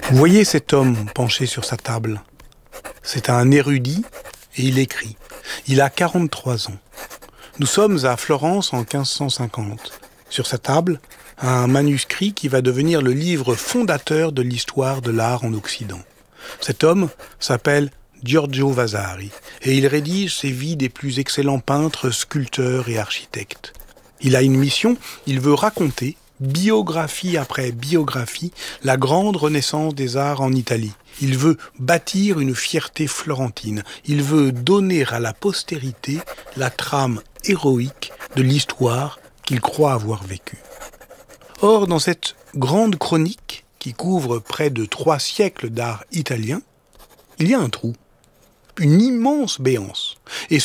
Vous voyez cet homme penché sur sa table. C'est un érudit et il écrit. Il a 43 ans. Nous sommes à Florence en 1550. Sur sa table, un manuscrit qui va devenir le livre fondateur de l'histoire de l'art en Occident. Cet homme s'appelle Giorgio Vasari et il rédige ses vies des plus excellents peintres, sculpteurs et architectes. Il a une mission, il veut raconter, biographie après biographie, la grande renaissance des arts en Italie. Il veut bâtir une fierté florentine. Il veut donner à la postérité la trame héroïque de l'histoire qu'il croit avoir vécue. Or, dans cette grande chronique qui couvre près de 3 siècles d'art italien, il y a un trou, une immense béance. Et